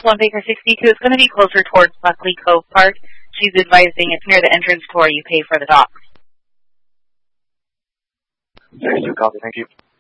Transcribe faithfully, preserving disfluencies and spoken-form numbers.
one Baker sixty-two. It's going to be closer towards Buckley Cove Park. She's advising it's near the entrance to where you pay for the docks. sixty-two, copy. Thank you.